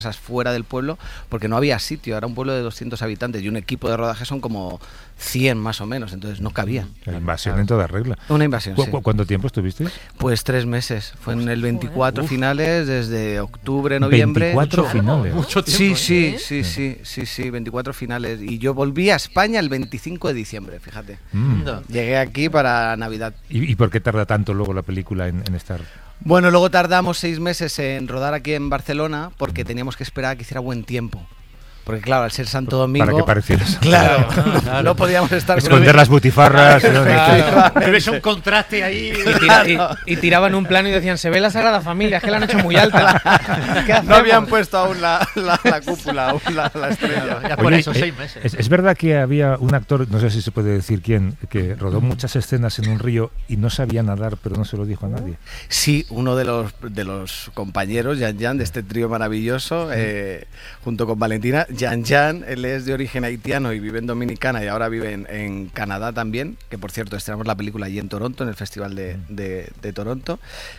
fuera del pueblo porque no había sitio, era un pueblo de 200 habitantes y un equipo de rodaje son como 100 más o menos, entonces no cabía. La invasión en toda regla. Una invasión, sí. ¿Cuánto tiempo estuviste? Pues 3 meses, fue en el 24 finales, desde octubre, noviembre. 24 finales. Mucho tiempo. Sí, 24 finales, y yo volví a España el 25 de diciembre, fíjate. Llegué aquí para Navidad. ¿Y por qué tarda tanto luego la película en estar...? Bueno, luego tardamos 6 meses en rodar aquí en Barcelona porque teníamos que esperar a que hiciera buen tiempo. Porque claro, al ser Santo Domingo... Para que parecieras. Claro, no podíamos estar... Esconder las butifarras. Pero es un contraste ahí. Y tiraban un plano y decían, se ve la Sagrada Familia, es que la han hecho muy alta. No habían puesto aún la cúpula, aún la estrella. Ya por eso, 6 meses. Es verdad que había un actor, no sé si se puede decir quién, que rodó muchas escenas en un río y no sabía nadar, pero no se lo dijo a nadie. Sí, uno de los compañeros, Jan, de este trío maravilloso, junto con Valentina. Jan, él es de origen haitiano y vive en Dominicana y ahora vive en Canadá también, que por cierto estrenamos la película allí en Toronto, en el Festival de Toronto.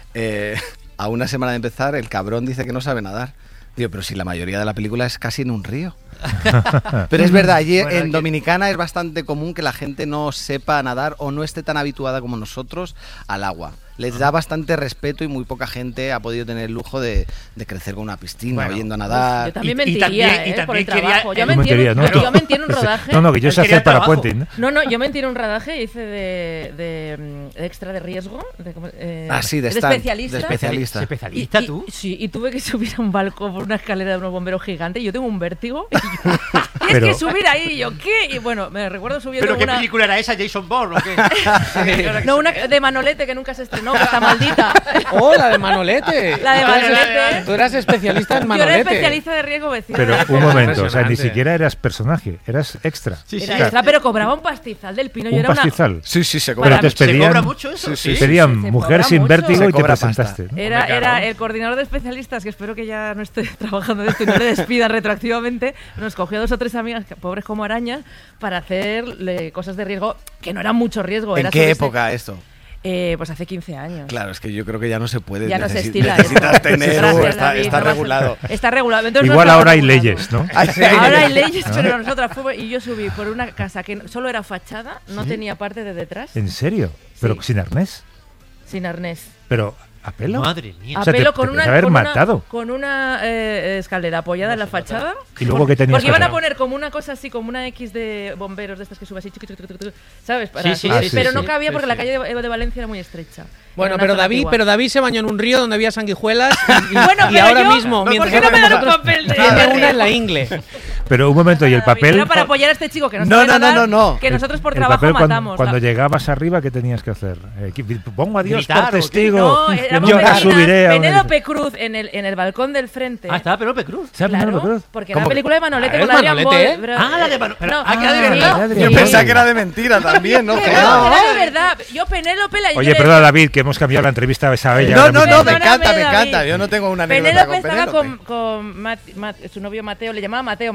A una semana de empezar, el cabrón dice que no sabe nadar. Digo, pero si la mayoría de la película es casi en un río. Pero es verdad, allí en Dominicana es bastante común que la gente no sepa nadar o no esté tan habituada como nosotros al agua. Les da bastante respeto y muy poca gente ha podido tener el lujo de crecer con una piscina, yendo a nadar. Yo también mentiría, por el trabajo. Yo mentí en un rodaje. No, que yo sé hacer para puente. No, yo mentí en un rodaje, hice de extra de riesgo. De especialista. ¿Especialista tú? Sí, y tuve que subir a un balcón por una escalera de unos bomberos gigantes y yo tengo un vértigo. Y es que subir ahí, yo, ¿qué? Y bueno, me recuerdo subiendo ¿Pero qué película era esa? ¿Jason Bourne o qué? No, una de Manolete que nunca se estrenó, que está maldita. ¡Oh, la de Manolete! La de Manolete. Tú eras especialista en Manolete. Yo era especialista de riesgo vecino. Pero un momento, o sea, ni siquiera eras personaje, eras extra. Era extra, pero cobraba un pastizal del pino. ¿Un pastizal? Sí, se cobra. Pero te pedían, ¿Se cobra mucho eso? Sí. Te pedían mujer sin vértigo y te presentaste. Era el coordinador de especialistas, que espero que ya no esté trabajando de esto y no le despidan retroactivamente. Nos cogió 2 o 3 amigas, pobres como arañas, para hacerle cosas de riesgo que no eran mucho riesgo. ¿En qué época esto? Pues hace 15 años. Claro, es que yo creo que ya no se puede. Ya no se estila. Necesitas tener... Está regulado. Está regulado. Entonces, igual ahora hay leyes, ¿no? Ahora hay leyes, pero nosotras fuimos y yo subí por una casa que solo era fachada, no tenía parte de detrás. ¿En serio? ¿Pero sin arnés? Sin arnés. ¿Pero a pelo? Madre mía. A pelo con una escalera apoyada en la fachada. ¿Y luego qué tenías? Porque iban a poner como una cosa así, como una X de bomberos de estas que sube así, ¿sabes? Pero no cabía porque la calle de Valencia era muy estrecha. Bueno, pero David se bañó en un río donde había sanguijuelas y ahora yo, mismo, mientras ¿por qué no me dan un papel de tiene una en la ingle? Pero un momento, ¿y el papel? Era para apoyar a este chico que no sabe nadar, que nosotros por trabajo matamos. Cuando llegabas arriba, ¿qué tenías que hacer? Pongo a Dios por testigo. No, yo subiré a Penélope Cruz en el balcón del frente. Ah, estaba Penélope Cruz. Claro, porque era la película de Manolete con Adrián Boy. La de Manolete. Que era de verdad. Yo pensaba que era de mentira también, ¿no? No, era de verdad. Yo Penélope la... Oye, perdona, David, que hemos cambiado la entrevista a ella. No, me encanta. Yo no tengo una anécdota con Penélope. Penélope estaba con su novio Mateo, le llamaba Matthew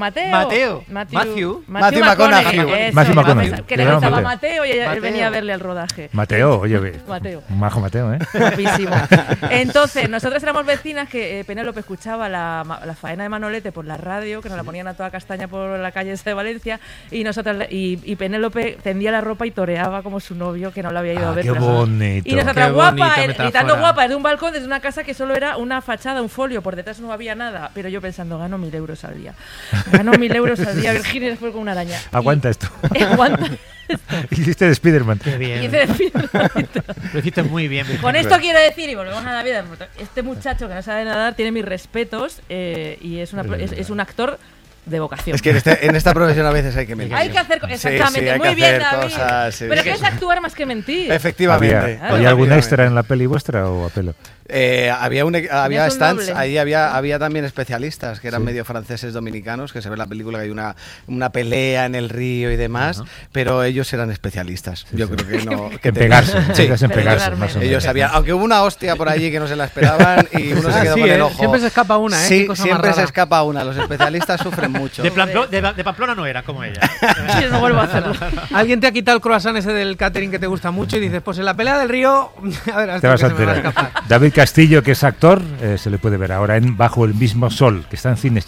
McConaughey. Que le gustaba Mateo y él venía a verle al rodaje. Mateo, majo Mateo, ¿eh? Guapísimo. Entonces, nosotras éramos vecinas que Penélope escuchaba la faena de Manolete por la radio, que nos la ponían a toda castaña por la calle de Valencia, y nosotras y Penélope tendía la ropa y toreaba como su novio, que no lo había ido a ver. ¡Qué bonito! Y nosotras gritando guapa desde un balcón, desde una casa que solo era una fachada, un folio, por detrás no había nada, pero yo pensando, gano 1.000 euros al día. Gano 1.000 euros al día, Virginia, después con una araña. Aguanta esto. Aguanta. Hiciste de Spiderman. Qué bien. Hice de Spiderman. Lo hiciste muy bien. Con esto quiero decir, y volvemos a la vida, este muchacho que no sabe nadar tiene mis respetos y es un actor de vocación. Es que en esta profesión a veces hay que mentir. Hay que hacer exactamente, hay muy que bien, hacer David. Cosas, pero que es actuar más que mentir. Efectivamente. ¿Había algún extra en la peli vuestra o a pelo? Había stands, ahí había también especialistas que eran medio franceses dominicanos, que se ve en la película que hay una pelea en el río y demás, pero ellos eran especialistas. Yo creo que no. En pegarse, en pegarse, más o menos. Ellos sabían, aunque hubo una hostia por allí que no se la esperaban y uno se quedó con el ojo. Siempre se escapa una, Sí, siempre se escapa una. Los especialistas sufren mucho. De Pamplona no era como ella. Yo no vuelvo a hacerlo. Alguien te ha quitado el croissant ese del catering que te gusta mucho y dices, pues en la pelea del río, a ver, Te vas a enterar. David Castillo, que es actor, se le puede ver ahora en Bajo el mismo sol, que está en cines.